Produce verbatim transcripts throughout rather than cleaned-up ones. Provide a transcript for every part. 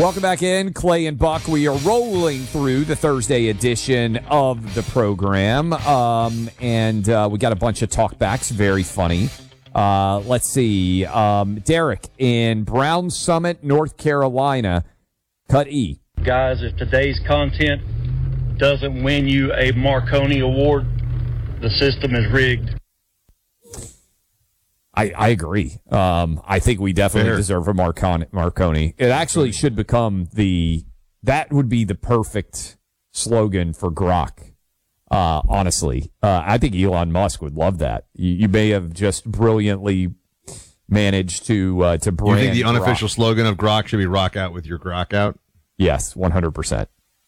Welcome back in, Clay and Buck. We are rolling through the Thursday edition of the program, um, and uh, we got a bunch of talkbacks. Very funny. Uh, let's see. Um, Derek in Brown Summit, North Carolina. Cut E. Guys, if today's content doesn't win you a Marconi Award, the system is rigged. I, I agree. Um, I think we definitely Fair. deserve a Marconi, Marconi. It actually should become the, that would be the perfect slogan for Grok. Uh, honestly, uh, I think Elon Musk would love that. You, you may have just brilliantly managed to, uh, to brand You think the unofficial Grok. slogan of Grok should be rock out with your Grok out? Yes, one hundred percent.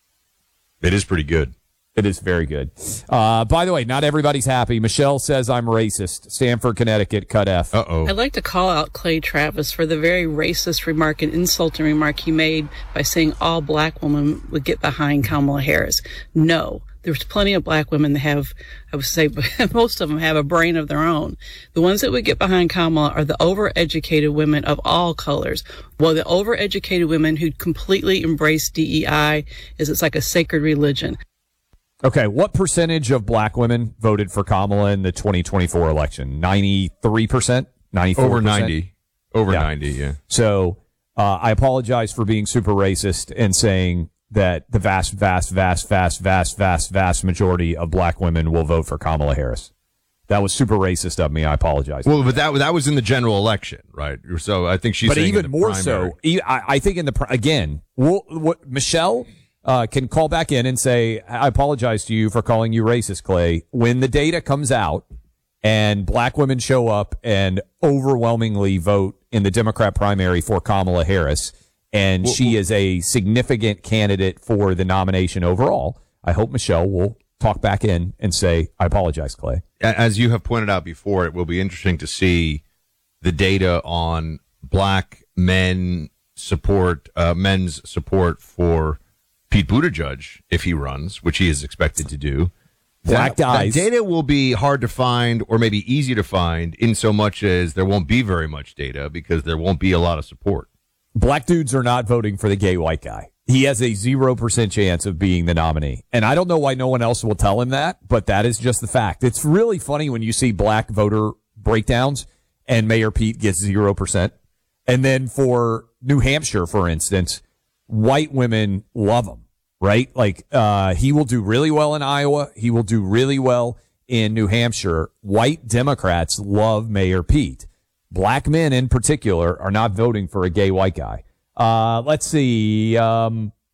It is pretty good. It is very good. Uh, by the way, not everybody's happy. Michelle says I'm racist. Stamford, Connecticut, cut F. Uh-oh. I'd like to call out Clay Travis for the very racist remark and insulting remark he made by saying all black women would get behind Kamala Harris. No. There's plenty of black women that have, I would say, most of them have a brain of their own. The ones that would get behind Kamala are the overeducated women of all colors. Well, the overeducated women who completely embrace D E I is it's like a sacred religion. Okay, what percentage of black women voted for Kamala in the twenty twenty-four election? ninety-three percent? ninety-four percent? Over ninety. Over Yeah. ninety, yeah. So uh, I apologize for being super racist and saying that the vast, vast, vast, vast, vast, vast, vast majority of black women will vote for Kamala Harris. That was super racist of me. I apologize. Well, but that that was in the general election, right? So I think she's but saying even in the more primary. so, e- I, I think in the, pri- again, we'll, what, Michelle uh, can call back in and say, I apologize to you for calling you racist, Clay. When the data comes out and black women show up and overwhelmingly vote in the Democrat primary for Kamala Harris, and Well, she well- is a significant candidate for the nomination overall, I hope Michelle will talk back in and say, I apologize, Clay. As you have pointed out before, it will be interesting to see the data on black men support, uh, men's support for Pete Buttigieg if he runs, which he is expected to do. Black that, guys. That data will be hard to find or maybe easy to find in so much as there won't be very much data because there won't be a lot of support. Black dudes are not voting for the gay white guy. He has a zero percent chance of being the nominee. And I don't know why no one else will tell him that, but that is just the fact. It's really funny when you see black voter breakdowns and Mayor Pete gets zero percent. And then for New Hampshire, for instance, white women love him, right? Like, uh, he will do really well in Iowa. He will do really well in New Hampshire. White Democrats love Mayor Pete. Black men in particular are not voting for a gay white guy. Uh, let's see. Um,